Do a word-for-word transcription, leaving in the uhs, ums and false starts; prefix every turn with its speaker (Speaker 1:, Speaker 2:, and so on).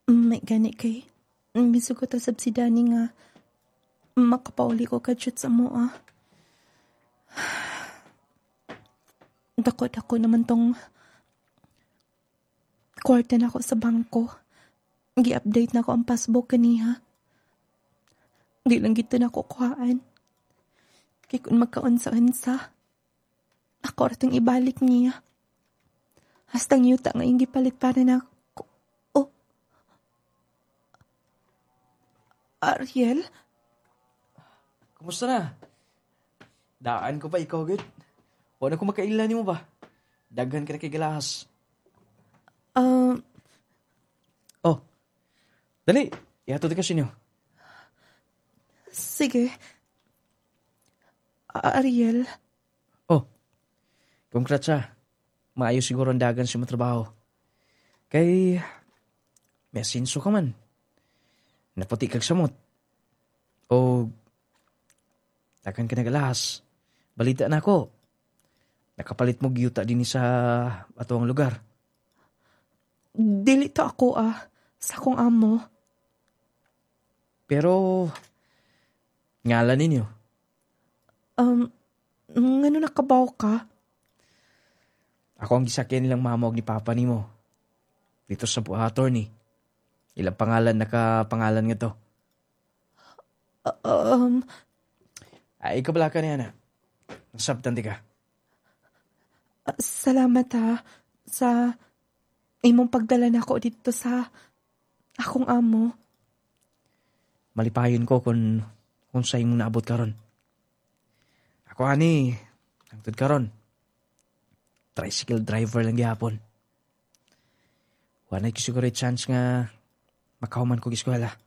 Speaker 1: May gani kay. Biso ko ta sabsidani nga makapauli ko kadyot sa mua. Dakot ako naman tong kwarta na ako sa bangko. Gi-update na ko ang passbook kaniha. Di lang gito na ko kuhaan. Kaya kung magkaunsa-unsa, ako ratong ibalik niya. Hastang yuta nga yung gipalit para na ako. Oh. Ariel?
Speaker 2: Kumusta na? Daan ko pa ikaw, good? Wala ko makailan mo ba? Daghan ka na kay galahas.
Speaker 1: Um,
Speaker 2: Oh, dali. Ihatod ka sinyo.
Speaker 1: sige. A- Ariel?
Speaker 2: Oh, congrats ha. Maayos siguro ang dagan sa matrabaho. Kay, may asinso ka man. Naputi kag samot. O, dagan ka na galahas. Balita na ako. Nakapalit mo giyuta din sa atuang lugar.
Speaker 1: Dili to ako ah. Sa akong amo.
Speaker 2: Pero, ngalan ninyo.
Speaker 1: Um, ngano nakabaw ka?
Speaker 2: Ako ang gisakyan nilang mamog ni Papa ni mo. Dito sa uh, attorney. Ilang pangalan nakapangalan nga to.
Speaker 1: Uh, um,
Speaker 2: Ay, ikabala ka niya na. Nasabtan ka.
Speaker 1: uh, salamat ha. Sa imong pagdala na ako dito sa akong amo.
Speaker 2: Malipayon ko kung kung sa imong naabot karon. Ako ani, hangtod karon. Tricycle driver lang gihapon. Wala ko siguro chance nga makahuman ko giskwela.